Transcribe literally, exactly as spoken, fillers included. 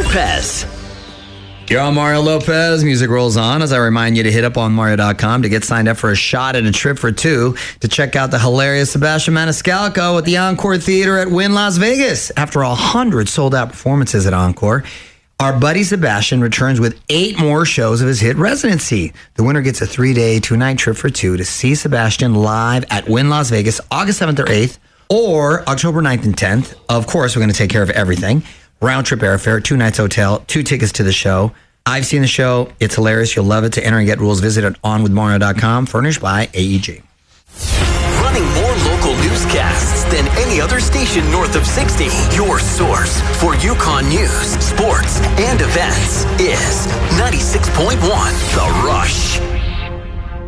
Lopez. You're on Mario Lopez. Music rolls on as I remind you to hit up on Mario dot com to get signed up for a shot at a trip for two to check out the hilarious Sebastian Maniscalco at the Encore Theater at Wynn Las Vegas. After a hundred sold-out performances at Encore, our buddy Sebastian returns with eight more shows of his hit residency. The winner gets a three-day, two-night trip for two to see Sebastian live at Wynn Las Vegas August seventh or eighth or October ninth and tenth. Of course, we're going to take care of everything. Round-trip airfare, two nights hotel, two tickets to the show. I've seen the show. It's hilarious. You'll love it. To enter and get rules, visit at on with mario dot com, furnished by A E G. Running more local newscasts than any other station north of sixty. Your source for Yukon news, sports, and events is ninety-six point one The Rush.